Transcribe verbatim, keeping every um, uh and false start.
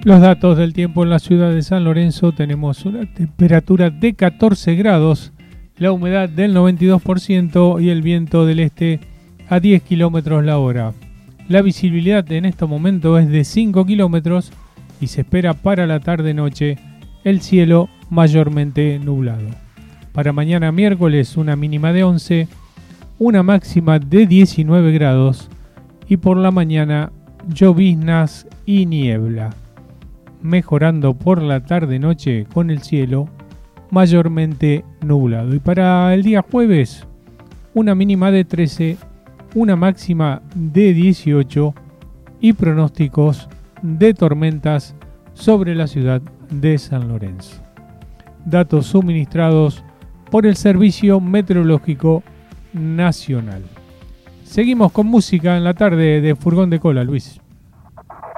Los datos del tiempo en la ciudad de San Lorenzo: tenemos una temperatura de catorce grados, la humedad del noventa y dos por ciento y el viento del este a diez kilómetros la hora. La visibilidad en este momento es de cinco kilómetros y se espera para la tarde-noche el cielo mayormente nublado. Para mañana miércoles una mínima de once, una máxima de diecinueve grados y por la mañana lloviznas y niebla, mejorando por la tarde-noche con el cielo mayormente nublado. Y para el día jueves, una mínima de trece, una máxima de dieciocho y pronósticos de tormentas sobre la ciudad de San Lorenzo. Datos suministrados por el Servicio Meteorológico Nacional. Seguimos con música en la tarde de Furgón de Cola, Luis.